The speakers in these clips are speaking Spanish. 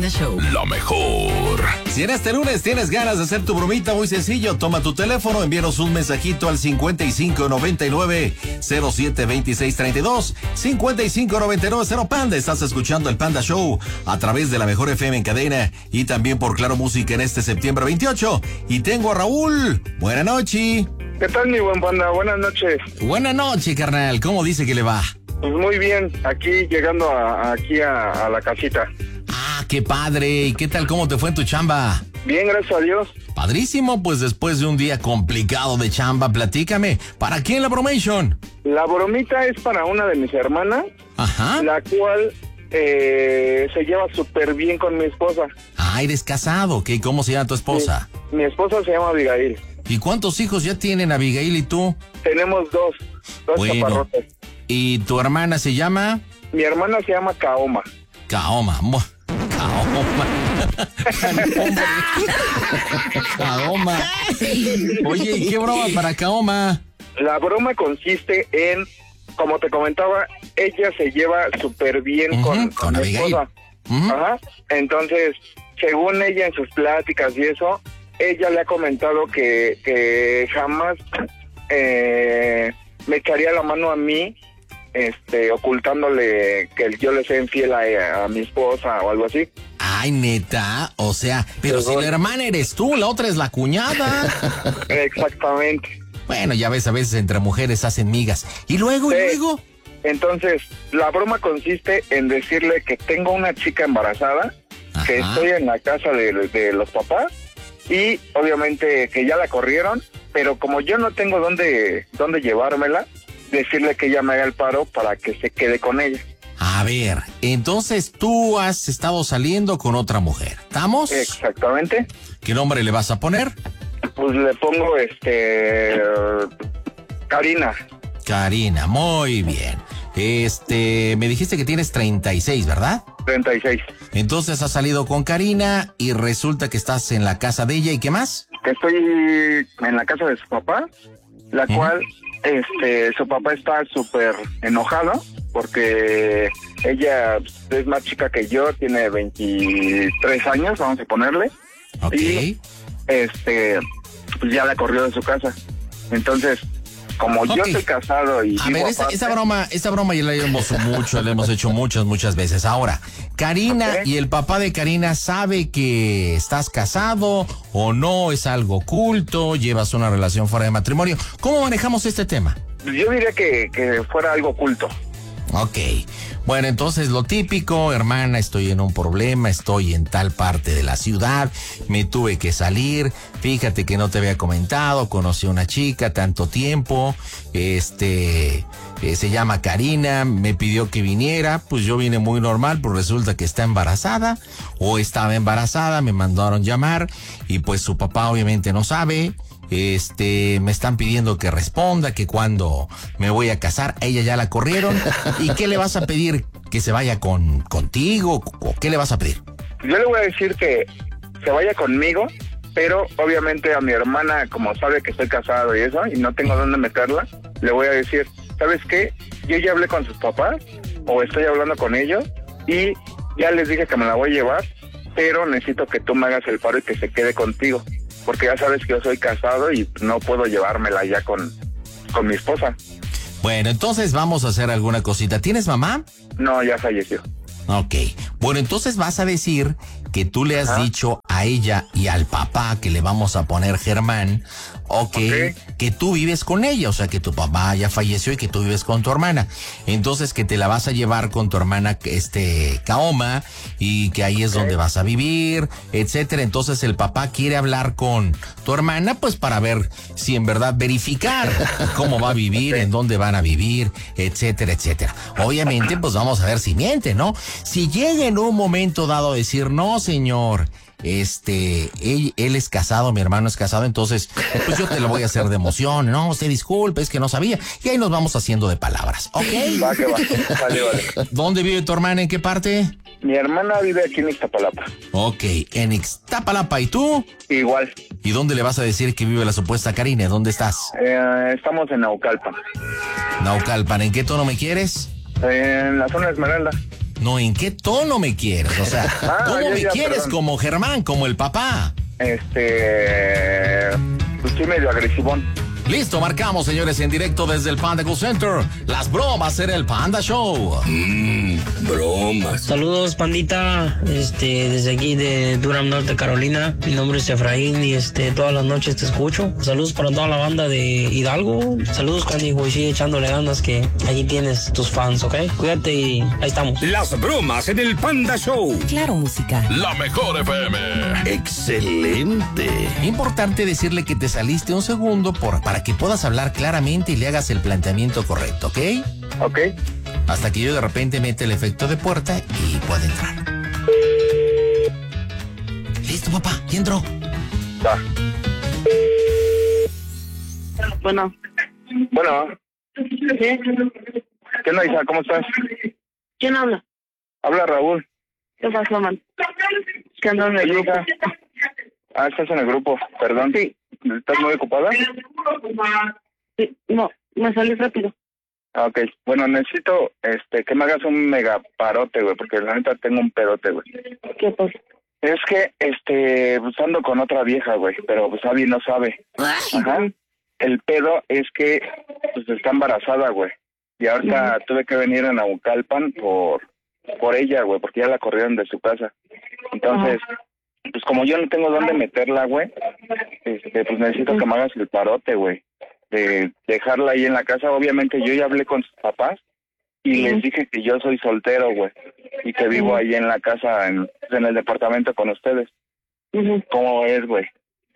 Panda Show. Lo mejor. Si en este lunes tienes ganas de hacer tu bromita, muy sencillo, toma tu teléfono, envíanos un mensajito al 5599-072632, 5599 Panda. Estás escuchando el Panda Show a través de la Mejor FM en cadena y también por Claro Música en este septiembre 28. Y tengo a Raúl. Buenas noches. ¿Qué tal, mi buen Panda? Buenas noches. Buenas noches, carnal. ¿Cómo dice que le va? Pues muy bien, aquí llegando aquí a la casita. Ah, qué padre. ¿Y qué tal? ¿Cómo te fue en tu chamba? Bien, gracias a Dios. Padrísimo, pues después de un día complicado de chamba, platícame. ¿Para quién la bromation? La bromita es para una de mis hermanas, Ajá. la cual se lleva súper bien con mi esposa. Ah, eres casado, ¿ok? ¿Cómo se llama tu esposa? Sí. Mi esposa se llama Abigail. ¿Y cuántos hijos ya tienen Abigail y tú? Tenemos dos chaparrotes. ¿Y tu hermana se llama? Mi hermana se llama Kaoma. Kaoma. Kaoma. Kaoma. Oye, ¿y qué broma para Kaoma? La broma consiste en, como te comentaba, ella se lleva súper bien con mi Abigail. esposa. Ajá. Entonces, según ella en sus pláticas y eso, ella le ha comentado que jamás me echaría la mano a mí, ocultándole que yo le sea infiel a mi esposa o algo así. Ay, neta, o sea, pero si la hermana eres tú, la otra es la cuñada. Exactamente. Bueno, ya ves, a veces entre mujeres hacen migas. ¿Y luego? Sí. ¿Y luego? Entonces, la broma consiste en decirle que tengo una chica embarazada, Ajá. que estoy en la casa de los papás, y obviamente que ya la corrieron, pero como yo no tengo dónde llevármela, decirle que ella me haga el paro para que se quede con ella. A ver, entonces tú has estado saliendo con otra mujer, ¿estamos? Exactamente. ¿Qué nombre le vas a poner? Pues le pongo Karina. Karina, muy bien. Me dijiste que tienes 36, ¿verdad? 36. Entonces has salido con Karina y resulta que estás en la casa de ella, ¿y qué más? Que estoy en la casa de su papá, la cual su papá está súper enojado porque ella es más chica que yo, tiene 23 años, vamos a ponerle. Ok. Y pues ya la corrió de su casa. Entonces, como yo estoy casado y a ver, esta broma ya la hemos hecho muchas veces. Ahora, Karina y el papá de Karina sabe que estás casado o no, es algo oculto, llevas una relación fuera de matrimonio. ¿Cómo manejamos este tema? Yo diría que fuera algo oculto. Ok, bueno, entonces lo típico, hermana, estoy en un problema, estoy en tal parte de la ciudad, me tuve que salir, fíjate que no te había comentado, conocí a una chica tanto tiempo, se llama Karina, me pidió que viniera, pues yo vine muy normal, pues resulta que está embarazada, o estaba embarazada, me mandaron llamar, y pues su papá obviamente no sabe. Me están pidiendo que responda, que cuando me voy a casar, a ella ya la corrieron. ¿Y qué le vas a pedir? ¿Que se vaya contigo? ¿O qué le vas a pedir? Yo le voy a decir que se vaya conmigo, pero obviamente a mi hermana, como sabe que estoy casado y eso, y no tengo dónde meterla, le voy a decir, ¿sabes qué? Yo ya hablé con sus papás, o estoy hablando con ellos, y ya les dije que me la voy a llevar, pero necesito que tú me hagas el paro y que se quede contigo. Porque ya sabes que yo soy casado y no puedo llevármela ya con mi esposa. Bueno, entonces vamos a hacer alguna cosita. ¿Tienes mamá? No, ya falleció. Ok. Bueno, entonces vas a decir que tú le has dicho a ella y al papá que le vamos a poner Germán, que tú vives con ella, o sea, que tu papá ya falleció y que tú vives con tu hermana. Entonces que te la vas a llevar con tu hermana, Kaoma, y que ahí es donde vas a vivir, etcétera. Entonces el papá quiere hablar con tu hermana, pues para ver si en verdad verificar cómo va a vivir, en dónde van a vivir, etcétera, etcétera. Obviamente, pues vamos a ver si miente, ¿no? Si llega en un momento dado a decir, no, señor, él es casado, mi hermano es casado, entonces, pues yo te lo voy a hacer de emoción, no, usted disculpe, es que no sabía, y ahí nos vamos haciendo de palabras, ¿ok? Va, que va, vale. ¿Dónde vive tu hermana? ¿En qué parte? Mi hermana vive aquí en Ixtapalapa. Ok, en Ixtapalapa, ¿y tú? Igual. ¿Y dónde le vas a decir que vive la supuesta Karina? ¿Dónde estás? Estamos en Naucalpan. Naucalpan, ¿en qué tono me quieres? En la zona Esmeralda. No, ¿en qué tono me quieres? O sea, ¿cómo me quieres? Perdón. Como Germán, como el papá. Pues sí, medio agresivón. Listo, marcamos, señores, en directo desde el Panda Cool Center. Las bromas en el Panda Show. Bromas. Saludos, pandita. Desde aquí de Durham, Norte Carolina. Mi nombre es Efraín y todas las noches te escucho. Saludos para toda la banda de Hidalgo. Saludos, canijo, y sigue echándole ganas que allí tienes tus fans, ¿ok? Cuídate y ahí estamos. Las bromas en el Panda Show. Claro, música. La mejor FM. Excelente. Importante decirle que te saliste un segundo para que puedas hablar claramente y le hagas el planteamiento correcto, ¿ok? Ok. Hasta que yo de repente mete el efecto de puerta y puede entrar. Listo, papá, ¿ya entró? Va. Bueno. ¿Sí? ¿Qué onda, Isa? ¿Cómo estás? ¿Quién habla? Habla Raúl. ¿Qué pasó, man? ¿Qué andas en el grupo? Estás en el grupo, perdón. Sí. ¿Estás muy ocupada? Sí, no, me salí rápido. Ok, bueno, necesito que me hagas un mega parote, güey, porque la neta tengo un pedote, güey. ¿Qué pasa? Es que, pues ando con otra vieja, güey, pero pues Abby no sabe. Ajá. El pedo es que, pues está embarazada, güey. Y ahorita tuve que venir a Naucalpan por ella, güey, porque ya la corrieron de su casa. Entonces, pues como yo no tengo dónde meterla, güey, pues necesito que me hagas el parote, güey, de dejarla ahí en la casa. Obviamente yo ya hablé con sus papás y les dije que yo soy soltero, güey, y que vivo ahí en la casa, en el departamento con ustedes. ¿Cómo es, güey?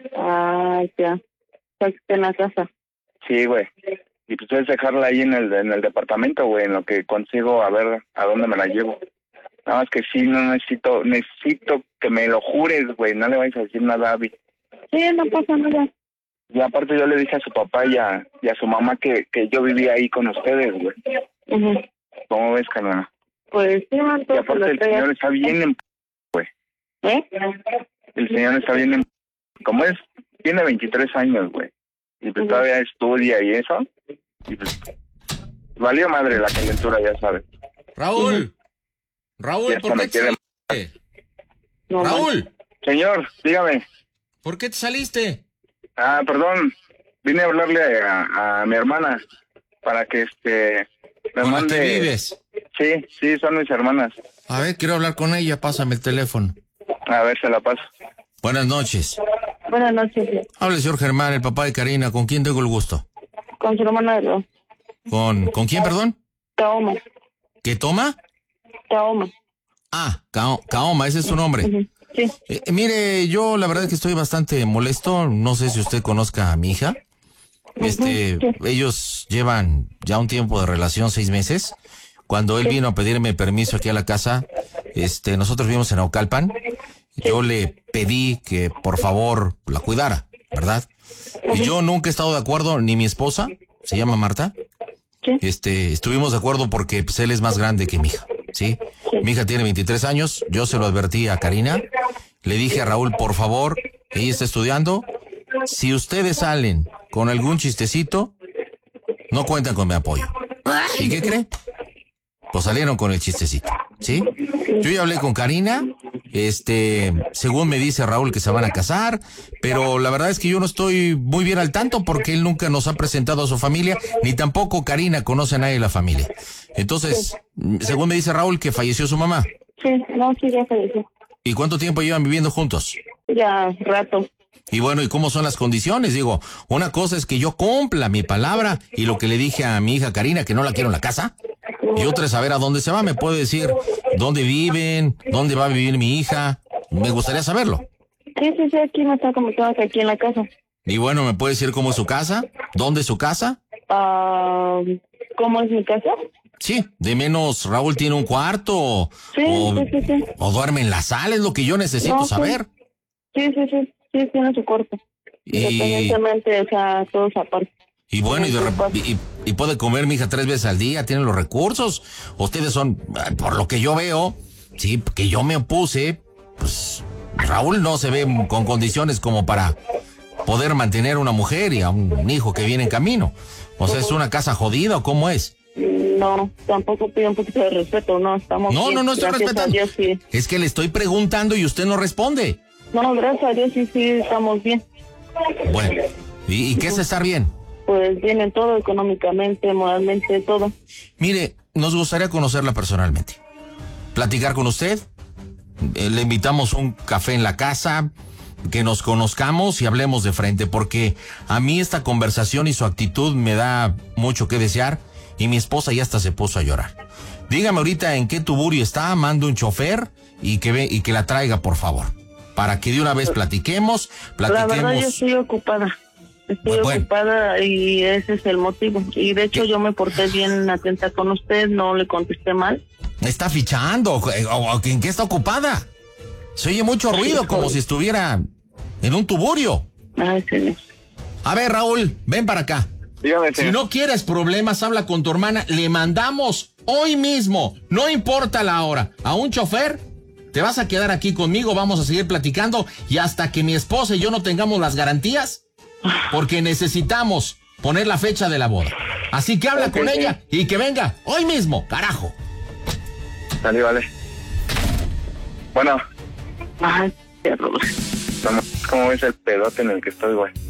Ya. Estás en la casa. Sí, güey. Y pues es dejarla ahí en el departamento, güey, en lo que consigo a ver a dónde me la llevo. Nada más que sí, no necesito que me lo jures, güey, no le vais a decir nada a Abby. Sí, no pasa nada. Y aparte yo le dije a su papá y a su mamá que yo vivía ahí con ustedes, güey. ¿Cómo ves, carnal? Pues sí, man. Y aparte el señor está bien güey. El señor está bien ¿cómo es? Tiene 23 años, güey. Y pues todavía estudia y eso. Y pues valió madre la calentura, ya sabes. Raúl, ¿por qué te saliste? No, Raúl. Señor, dígame. ¿Por qué te saliste? Perdón. Vine a hablarle a mi hermana para que me ¿Con mande. la que vives? Sí, son mis hermanas. A ver, quiero hablar con ella, pásame el teléfono. A ver, se la paso. Buenas noches. Buenas noches. Habla el señor Germán, el papá de Karina. ¿Con quién tengo el gusto? Con su hermana de dos. ¿Con quién, perdón? Kaoma. ¿Qué toma? Kaoma. Kaoma, ese es su nombre. Sí. Mire, yo la verdad es que estoy bastante molesto. No sé si usted conozca a mi hija. Ellos llevan ya un tiempo de relación, 6 meses. Cuando él vino a pedirme permiso aquí a la casa, nosotros vivimos en Naucalpan. Yo le pedí que por favor la cuidara, ¿verdad? Y yo nunca he estado de acuerdo, ni mi esposa, se llama Marta. Estuvimos de acuerdo porque pues, él es más grande que mi hija, ¿sí? Mi hija tiene 23 años, yo se lo advertí a Karina. Le dije a Raúl, por favor, ella está estudiando. Si ustedes salen con algún chistecito, no cuentan con mi apoyo. ¿Y qué cree? Pues salieron con el chistecito, ¿sí? Yo ya hablé con Karina, según me dice Raúl que se van a casar, pero la verdad es que yo no estoy muy bien al tanto porque él nunca nos ha presentado a su familia, ni tampoco Karina conoce a nadie de la familia. Entonces, según me dice Raúl que falleció su mamá. Sí, ya falleció. ¿Y cuánto tiempo llevan viviendo juntos? Ya, rato. Y bueno, ¿y cómo son las condiciones? Digo, una cosa es que yo cumpla mi palabra y lo que le dije a mi hija Karina, que no la quiero en la casa. Y otra es saber a dónde se va. ¿Me puede decir dónde viven? ¿Dónde va a vivir mi hija? Me gustaría saberlo. Sí, aquí me está comentando que aquí en la casa. Y bueno, ¿me puede decir cómo es su casa? ¿Dónde es su casa? ¿Cómo es mi casa? Sí, de menos Raúl tiene un cuarto. Sí. O duerme en la sala, es lo que yo necesito saber. Sí, tiene su cuarto. Independientemente, o sea, todos aparte. Y bueno, y puede comer mi hija 3 veces al día, tiene los recursos. Ustedes son, por lo que yo veo, sí, que yo me opuse, pues Raúl no se ve con condiciones como para poder mantener una mujer y a un hijo que viene en camino. O sea, ¿es una casa jodida o cómo es? No, tampoco pido un poquito de respeto, no, estamos bien. No estoy respetando. A Dios, sí. Es que le estoy preguntando y usted no responde. No, gracias a Dios, sí, estamos bien. Bueno, ¿y qué es estar bien? Pues bien en todo, económicamente, moralmente, todo. Mire, nos gustaría conocerla personalmente. Platicar con usted. Le invitamos un café en la casa, que nos conozcamos y hablemos de frente, porque a mí esta conversación y su actitud me da mucho que desear y mi esposa ya hasta se puso a llorar. Dígame ahorita en qué tuburio está, mando un chofer y que la traiga, por favor, para que de una vez platiquemos. La verdad, yo estoy ocupada. Estoy ocupada y ese es el motivo. Y de hecho yo me porté bien atenta con usted, no le contesté mal. ¿Está fichando? ¿O en qué está ocupada? Se oye mucho ruido, como si estuviera en un tuburio. Ay, señor. A ver, Raúl, ven para acá. Dígame, señor. Si no quieres problemas, habla con tu hermana. Le mandamos hoy mismo, no importa la hora, a un chofer. Te vas a quedar aquí conmigo, vamos a seguir platicando y hasta que mi esposa y yo no tengamos las garantías, porque necesitamos poner la fecha de la boda. Así que habla con ella y que venga hoy mismo, carajo. Dale, vale. Bueno. Ay, qué horror. ¿Cómo ves el pedote en el que estoy, güey?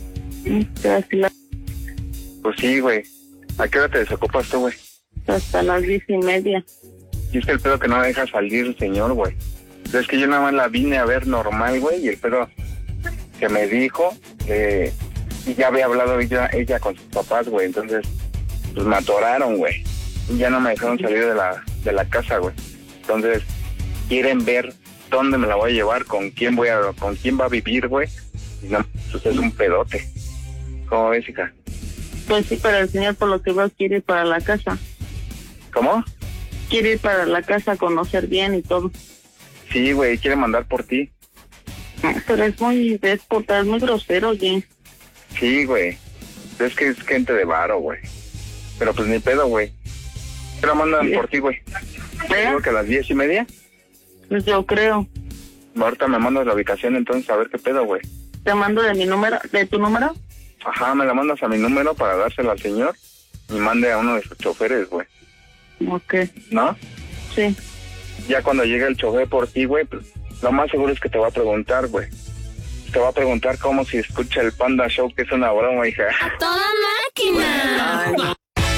Pues sí, güey. ¿A qué hora te desocupas tú, güey? Hasta las 10:30. Y es que el pedo que no me deja salir el señor, güey. Es que yo nada más la vine a ver normal, güey, y el pedo que me dijo, y ya había hablado ella con sus papás, güey, entonces, pues me atoraron, güey. Y ya no me dejaron salir de la casa, güey. Entonces, quieren ver dónde me la voy a llevar, con quién va a vivir, güey. Y no, pues es un pedote. ¿Cómo ves, hija? Pues sí, pero el señor, por lo que veo, quiere ir para la casa. ¿Cómo? Quiere ir para la casa a conocer bien y todo. Sí, güey, quiere mandar por ti. Pero es muy déspota, es muy grosero, oye. Sí, güey. Es que es gente de varo, güey. Pero pues ni pedo, güey. Pero mandan por ti, güey. Digo que a las 10:30. Pues yo creo. Ahorita me mandas la ubicación, entonces a ver qué pedo, güey. ¿Te mando de mi número? ¿De tu número? Ajá, me la mandas a mi número para dársela al señor y mande a uno de sus choferes, güey. Ok. ¿No? Sí. Ya cuando llegue el chofer por ti, güey, pues lo más seguro es que te va a preguntar, güey. Te va a preguntar cómo si escucha el Panda Show, que es una broma, hija. ¡A toda máquina!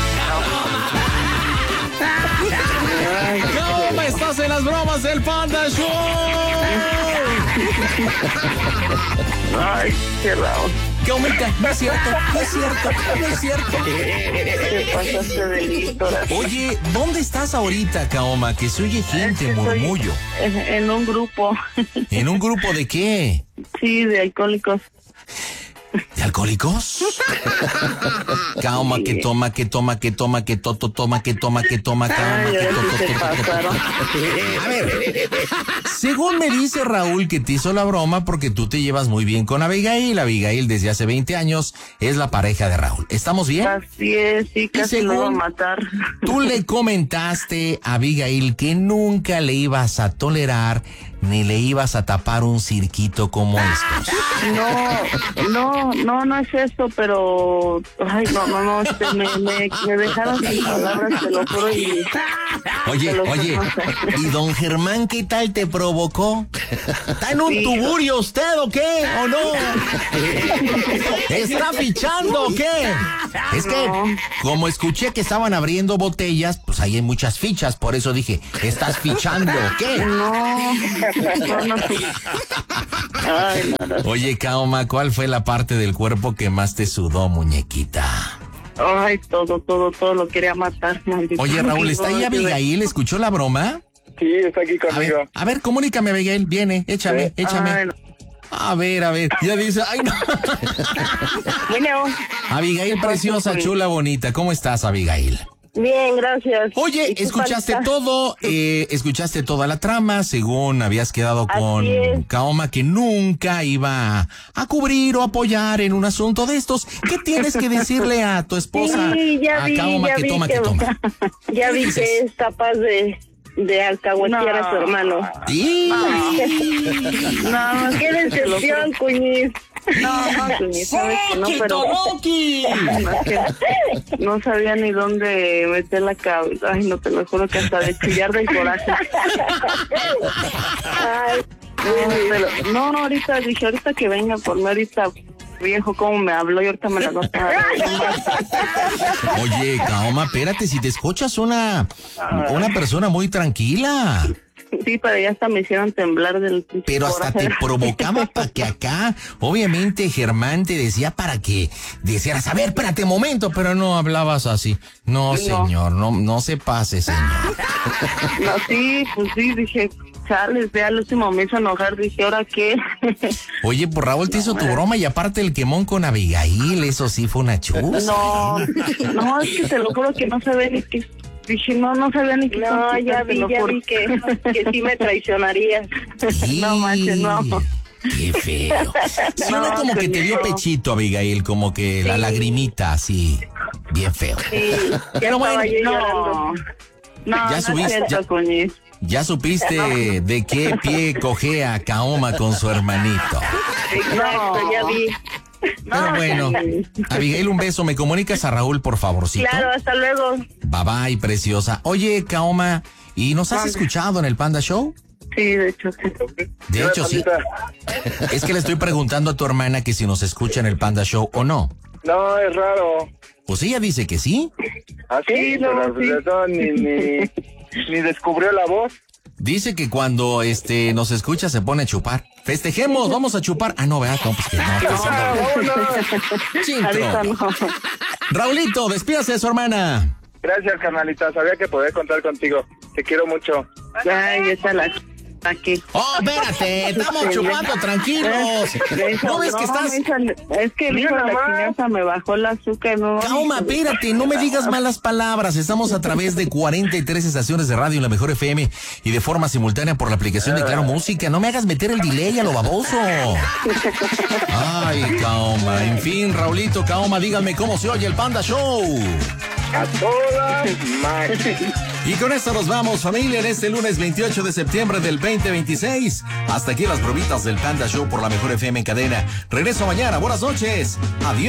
¿Cómo estás en las bromas del Panda Show? Ay, qué raro. ¿Qué aumenta? No es cierto, no es cierto, no es cierto. ¿Qué pasaste de listo? Oye, ¿dónde estás ahorita, Kaoma? Que se oye gente, murmullo. En un grupo. ¿En un grupo de qué? Sí, de alcohólicos. ¿De alcohólicos? Kaoma, que toma, que toma, que toma, que toto, toma, que toma, que toma, Kaoma, que toto. A ver, según me dice Raúl que te hizo la broma porque tú te llevas muy bien con Abigail. Abigail desde hace 20 años es la pareja de Raúl. ¿Estamos bien? Así es, sí, casi lo iba a matar. Tú le comentaste a Abigail que nunca le ibas a tolerar ni le ibas a tapar un cirquito como estos. No es eso, pero ay, no, me dejaron sin palabras, te lo juro. Oye, ¿y don Germán qué tal te provocó? ¿Está en un tuburio usted o qué? ¿O no? ¿Está fichando o qué? Es que, como escuché que estaban abriendo botellas, pues ahí hay muchas fichas, por eso dije, ¿estás fichando o qué? No. Ay, no. Oye, Kaoma, ¿cuál fue la parte del cuerpo que más te sudó, muñequita? Ay, todo lo quería matar, maldito. Oye, Raúl, ¿está ahí Abigail? ¿Escuchó la broma? Sí, está aquí conmigo. A ver, comunícame, Abigail. Viene, échame. Ay, no. A ver. Ya dice, ay, no. Bueno. Abigail, preciosa, chula, bonita. ¿Cómo estás, Abigail? Bien, gracias. Oye, escuchaste todo, escuchaste toda la trama, según habías quedado con Kaoma, que nunca iba a cubrir o apoyar en un asunto de estos. ¿Qué tienes que decirle a tu esposa, a Kaoma, que toma? Ya vi que es capaz de alcahuetear a su hermano. Sí. No, qué decepción, cuñiz. Ni sabes que no, pero no sabía ni dónde meter la cabeza. Ay, no, te lo juro que hasta de chillar del coraje. Ay, no, ahorita dije, ahorita que venga por mí, ahorita viejo cómo me habló y ahorita me la nota. Oye, Kaoma, espérate, si te escuchas una persona muy tranquila. Sí, pero ya hasta me hicieron temblar del... Pero hasta te provocaba para que acá, obviamente Germán te decía para que desearas, a ver, espérate un momento, pero no hablabas así. No, señor, no se pase, señor. No, sí, pues sí, dije, chales, ya al último me hizo enojar, dije, ¿ahora qué? Oye, pues Raúl te hizo tu broma y aparte el quemón con Abigail, eso sí fue una chuza. No, es que te lo juro que no sabía ni qué... Dije, no sabía ni qué. No, ya vi que sí me traicionarías. No manches, no. Qué feo. Sí, uno como que te dio pechito, Abigail, como que la lagrimita, así, bien feo. Sí, pero bueno, ya supiste de qué pie cojea Kaoma con su hermanito. No, ya vi. Pero bueno, Abigail, un beso. ¿Me comunicas a Raúl, por favorcito? Claro, hasta luego. Bye bye, preciosa. Oye, Kaoma, ¿y nos has escuchado en el Panda Show? Sí, de hecho sí. De hecho sí. Es que le estoy preguntando a tu hermana que si nos escucha en el Panda Show o no. No, es raro. Pues ella dice que sí. ¿Ah, sí? Pero sí. Ni descubrió la voz. Dice que cuando nos escucha se pone a chupar. Festejemos, vamos a chupar. Ah, no, ¿verdad? No, pues que no. Raulito, despídase de su hermana. Gracias, carnalita. Sabía que podía contar contigo. Te quiero mucho. Ay, esa la... Aquí. Oh, espérate, estamos chupando, tranquilos. ¿No ves que estás? Es que dijo la chingaza, me bajó el azúcar, no. Kaoma, espérate, no me digas malas palabras. Estamos a través de 43 estaciones de radio en la Mejor FM y de forma simultánea por la aplicación de Claro Música. No me hagas meter el delay a lo baboso. Ay, Kaoma. En fin, Raulito, Kaoma, díganme cómo se oye el Panda Show. A toda máquina. Y con esto nos vamos, familia, en este lunes 28 de septiembre del 2026. Hasta aquí las probitas del Panda Show por la Mejor FM en cadena. Regreso mañana. Buenas noches. Adiós.